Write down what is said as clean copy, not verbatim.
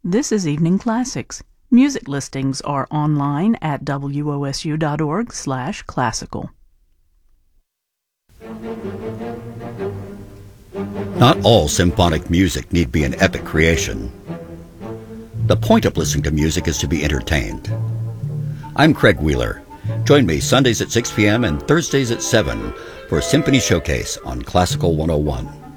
This is Evening Classics. Music listings are online at wosu.org/classical. Not all symphonic music need be an epic creation. The point of listening to music is to be entertained. I'm Craig Wheeler. Join me Sundays at 6 p.m. and Thursdays at 7 for a Symphony Showcase on Classical 101.